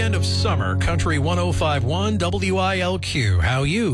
End of summer, Country 105.1 WILQ. How you?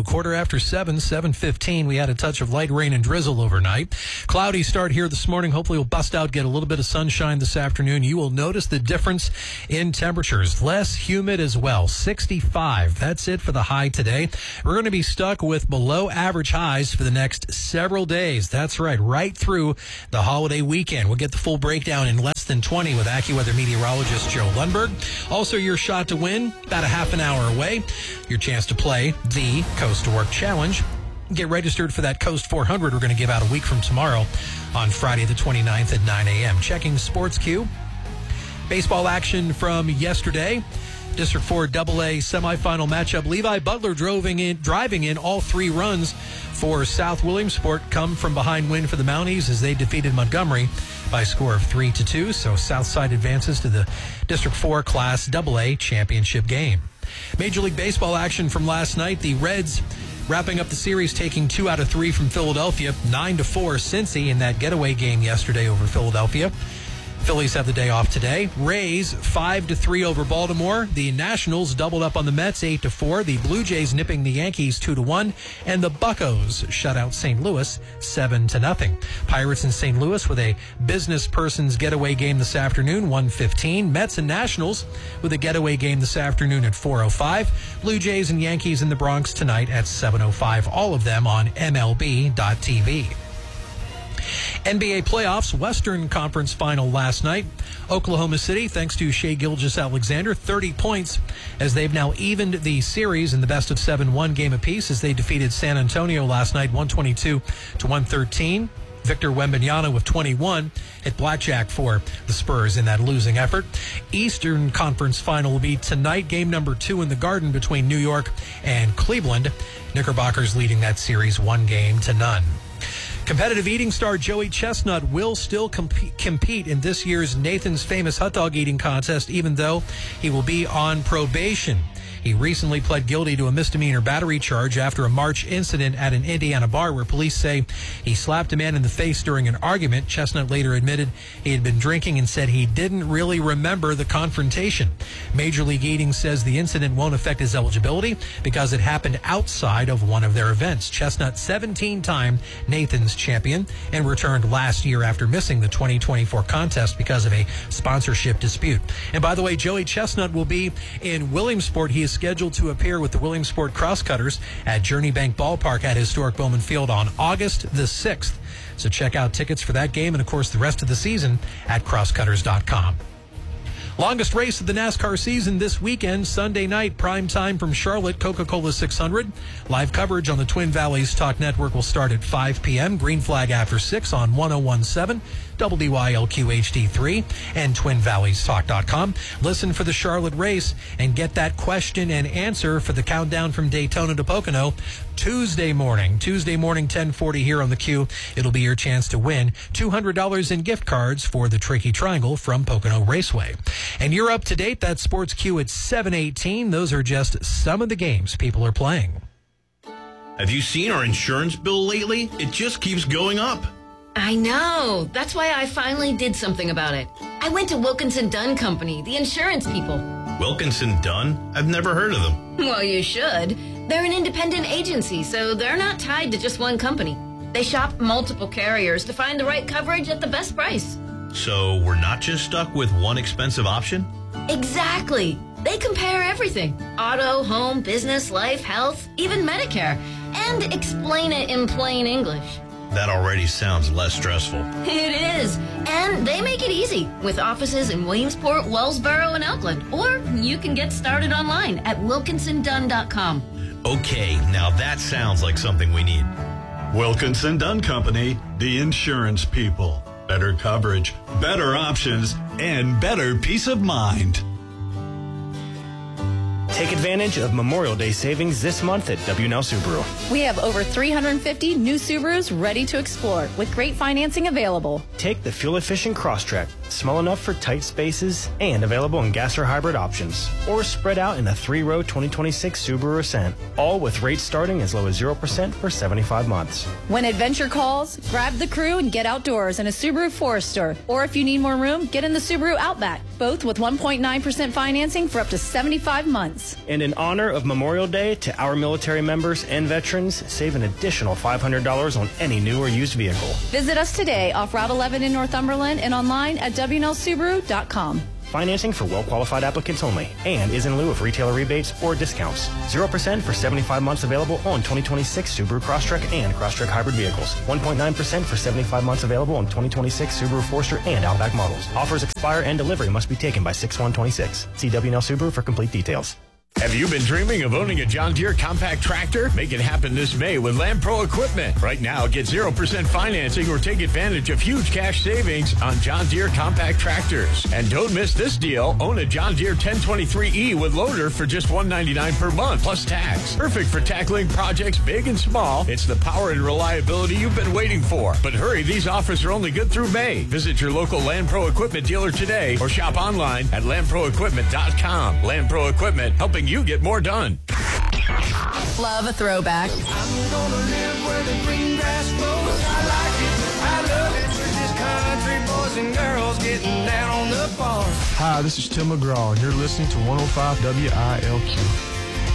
7:15. We had a touch of light rain and drizzle overnight. Cloudy start here this morning. Hopefully we'll bust out, get a little bit of sunshine this afternoon. You will notice the difference in temperatures. Less humid as well. 65. That's it for the high today. We're going to be stuck with below average highs for the next several days. That's right through the holiday weekend. We'll get the full breakdown in less than 20 with AccuWeather meteorologist Joe Lundberg. Also, your shot to win, about a half an hour away. Your chance to play the Coast to Work Challenge. Get registered for that Coast 400 we're going to give out a week from tomorrow on Friday the 29th at 9 a.m. Checking Sports Queue. Baseball action from yesterday. District 4 AA semifinal matchup. Levi Butler driving in all three runs for South Williamsport. Come from behind win for the Mounties as they defeated Montgomery by a score of 3-2. So Southside advances to the District 4 Class AA championship game. Major League Baseball action from last night. The Reds wrapping up the series, taking 2 out of 3 from Philadelphia. 9-4 Cincy in that getaway game yesterday over Philadelphia. Phillies have the day off today. Rays 5-3 over Baltimore. The Nationals doubled up on the Mets 8-4. The Blue Jays nipping the Yankees 2-1. And the Buccos shut out St. Louis 7-0. Pirates in St. Louis with a business person's getaway game this afternoon, 1:15. Mets and Nationals with a getaway game this afternoon at 4:05. Blue Jays and Yankees in the Bronx tonight at 7:05. All of them on MLB.TV. NBA playoffs, Western Conference final last night. Oklahoma City, thanks to Shai Gilgeous-Alexander, 30 points as they've now evened the series in the best of 7, 1 game apiece as they defeated San Antonio last night, 122-113. Victor Wembanyama with 21 hit blackjack for the Spurs in that losing effort. Eastern Conference final will be tonight, game number 2 in the Garden between New York and Cleveland. Knickerbockers leading that series 1-0. Competitive eating star Joey Chestnut will still compete in this year's Nathan's Famous Hot Dog Eating Contest, even though he will be on probation. He recently pled guilty to a misdemeanor battery charge after a March incident at an Indiana bar where police say he slapped a man in the face during an argument. Chestnut later admitted he had been drinking and said he didn't really remember the confrontation. Major League Eating says the incident won't affect his eligibility because it happened outside of one of their events. Chestnut, 17-time Nathan's champion, and returned last year after missing the 2024 contest because of a sponsorship dispute. And by the way, Joey Chestnut will be in Williamsport. He is scheduled to appear with the Williamsport Crosscutters at Journey Bank Ballpark at historic Bowman Field on August the 6th. So check out tickets for that game and, of course, the rest of the season at crosscutters.com. Longest race of the NASCAR season this weekend, Sunday night, prime time from Charlotte, Coca-Cola 600. Live coverage on the Twin Valleys Talk Network will start at 5 p.m. Green flag after 6 on 101.7, WYLQ HD3, and TwinValleysTalk.com. Listen for the Charlotte race and get that question and answer for the countdown from Daytona to Pocono Tuesday morning, 10:40 here on the Q. It'll be your chance to win $200 in gift cards for the Tricky Triangle from Pocono Raceway. And you're up to date. That's Sports Q at 7:18. Those are just some of the games people are playing. Have you seen our insurance bill lately? It just keeps going up. I know. That's why I finally did something about it. I went to Wilkinson Dunn Company, the insurance people. Wilkinson Dunn? I've never heard of them. Well, you should. They're an independent agency, so they're not tied to just one company. They shop multiple carriers to find the right coverage at the best price. So we're not just stuck with one expensive option? Exactly. They compare everything. Auto, home, business, life, health, even Medicare. And explain it in plain English. That already sounds less stressful. It is. And they make it easy with offices in Williamsport, Wellsboro, and Oakland. Or you can get started online at wilkinsondunn.com. Okay, now that sounds like something we need. Wilkinson Dunn Company, the insurance people. Better coverage, better options, and better peace of mind. Take advantage of Memorial Day savings this month at W&L Subaru. We have over 350 new Subarus ready to explore with great financing available. Take the fuel-efficient Crosstrek, small enough for tight spaces and available in gas or hybrid options. Or spread out in a 3-row 2026 Subaru Ascent, all with rates starting as low as 0% for 75 months. When adventure calls, grab the crew and get outdoors in a Subaru Forester. Or if you need more room, get in the Subaru Outback. both with 1.9% financing for up to 75 months. And in honor of Memorial Day, to our military members and veterans, save an additional $500 on any new or used vehicle. Visit us today off Route 11 in Northumberland and online at WNLSubaru.com. Financing for well-qualified applicants only and is in lieu of retailer rebates or discounts. 0% for 75 months available on 2026 Subaru Crosstrek and Crosstrek hybrid vehicles. 1.9% for 75 months available on 2026 Subaru Forester and Outback models. Offers expire and delivery must be taken by 6/1/26. See WNL Subaru for complete details. Have you been dreaming of owning a John Deere compact tractor? Make it happen this May with Land Pro Equipment. Right now, get 0% financing or take advantage of huge cash savings on John Deere compact tractors. And don't miss this deal. Own a John Deere 1023E with loader for just $199 per month, plus tax. Perfect for tackling projects big and small. It's the power and reliability you've been waiting for. But hurry, these offers are only good through May. Visit your local Land Pro Equipment dealer today or shop online at landproequipment.com. Land Pro Equipment, helping you get more done. Love a throwback. I'm gonna live where the green grass grows. I like it. I love it. We're just country boys and girls getting down on the farm. Hi, this is Tim McGraw, and you're listening to 105 WILQ.